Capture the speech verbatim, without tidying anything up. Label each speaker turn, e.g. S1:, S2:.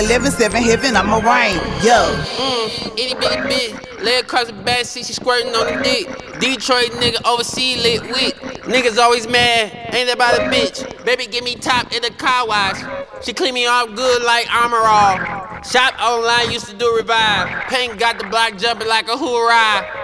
S1: eleven seven heaven, I'm a rain, yo.
S2: Mm, itty bitty bitch, leg across the back seat, she squirting on the dick. Detroit nigga, overseas lit weak. Niggas always mad, ain't that about a bitch? Baby, give me top in the car wash. She clean me off good like Armor All. Shop online, used to do revive. Paint got the block jumping like a hoorah.